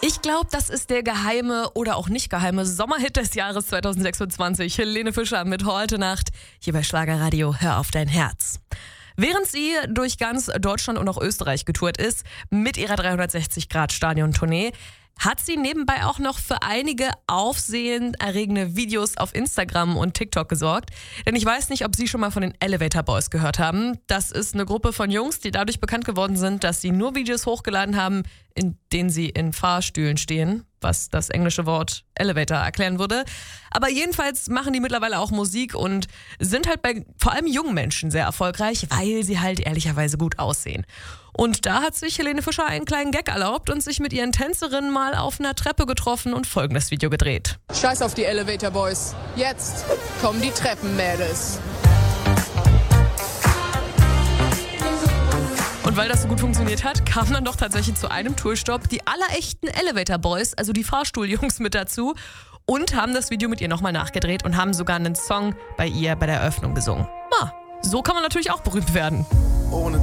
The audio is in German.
Ich glaube, das ist der geheime oder auch nicht geheime Sommerhit des Jahres 2026. Helene Fischer mit Heute Nacht hier bei Schlagerradio. Hör auf dein Herz. Während sie durch ganz Deutschland und auch Österreich getourt ist, mit ihrer 360-Grad-Stadion-Tournee, hat sie nebenbei auch noch für einige aufsehenerregende Videos auf Instagram und TikTok gesorgt. Denn ich weiß nicht, ob Sie schon mal von den Elevator Boys gehört haben. Das ist eine Gruppe von Jungs, die dadurch bekannt geworden sind, dass sie nur Videos hochgeladen haben, in denen sie in Fahrstühlen stehen, was das englische Wort Elevator erklären würde. Aber jedenfalls machen die mittlerweile auch Musik und sind halt bei vor allem jungen Menschen sehr erfolgreich, weil sie halt ehrlicherweise gut aussehen. Und da hat sich Helene Fischer einen kleinen Gag erlaubt und sich mit ihren Tänzerinnen mal auf einer Treppe getroffen und folgendes Video gedreht. Scheiß auf die Elevator Boys. Jetzt kommen die Treppenmädels. Und weil das so gut funktioniert hat, kam dann doch tatsächlich zu einem Tourstopp die allerechten Elevator Boys, also die Fahrstuhljungs, mit dazu und haben das Video mit ihr nochmal nachgedreht und haben sogar einen Song bei ihr bei der Eröffnung gesungen. So kann man natürlich auch berühmt werden. Ohne